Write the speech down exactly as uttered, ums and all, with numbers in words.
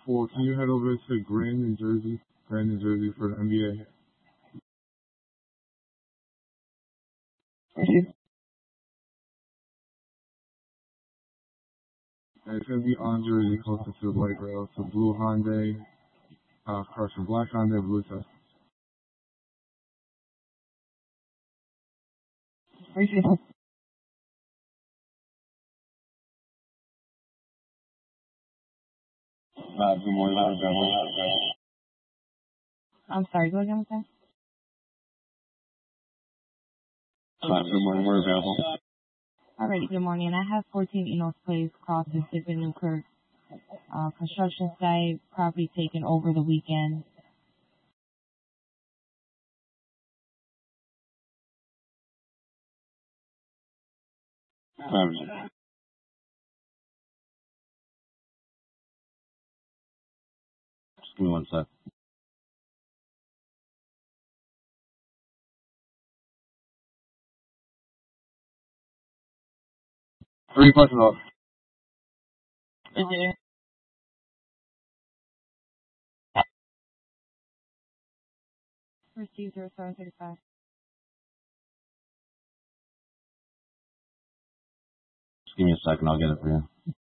four, can you head over to Grand, New Jersey? Grand, New Jersey for the N B A. Thank you. And it's going to be on Jersey, closer to the light rail. So blue Hyundai, uh, correction, black Hyundai, blue Tesla. Thank you. Uh, good morning, Good morning. I'm sorry, go again with that? Uh, good morning, we're available. Alrighty, good morning. I have fourteen Enos Place, Cross Mississippi, Newkirk. Uh, construction site, property taken over the weekend. Um, just give me one sec. Three plus off. Okay. Received zero seven thirty five. Just give me a second, I'll get it for you.